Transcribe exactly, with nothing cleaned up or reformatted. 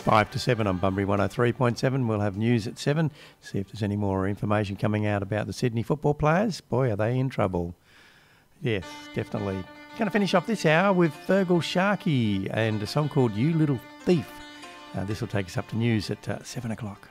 five to seven on Bunbury one oh three point seven. We'll have news at seven. See if there's any more information coming out about the Sydney football players. Boy, are they in trouble. Yes, definitely. Going to finish off this hour with Fergal Sharkey and a song called You Little Thief. Uh, this will take us up to news at uh, seven o'clock.